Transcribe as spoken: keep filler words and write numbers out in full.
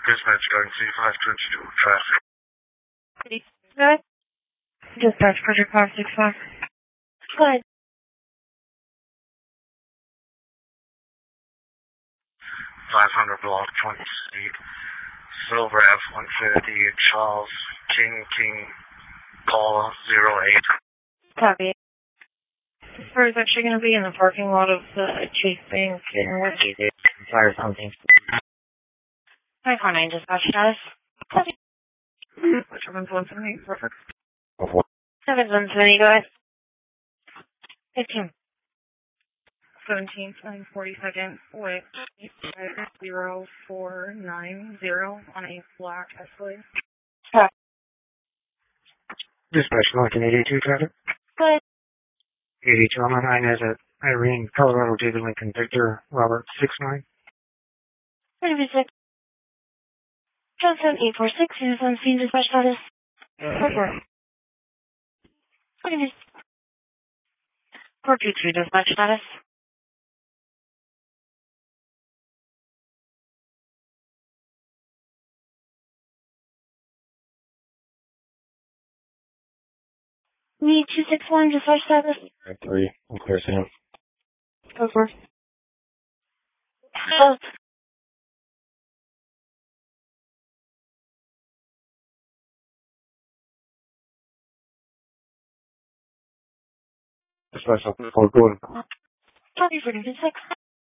Dispatch going C five twenty-two, traffic. Good. Dispatch, Project five six five. Go ahead. five hundred block, twenty Street, Silver F one fifty, Charles, King, King, call zero eight. Copy. Where is actually going to be in the parking lot of the Chase Bank in Westgate. Fire something. five four nine dispatch status. Copy. seven one seven eight, perfect. seven one seven eight, go ahead. fifteen. seventeenth and forty-second with zero four nine zero on a black Escalade. Stop. Dispatch Norton eighty-two traffic. Good. eighty-two on my nine is at Irene, Colorado, David Lincoln, Victor, Robert six nine. thirty-six. Johnson eight four six, is on scene dispatch status. Over. four two three dispatch status. Need two six one dispatch status. three, I'm clear Sam. Over. Oh. Dispatch, four good. Copy for six.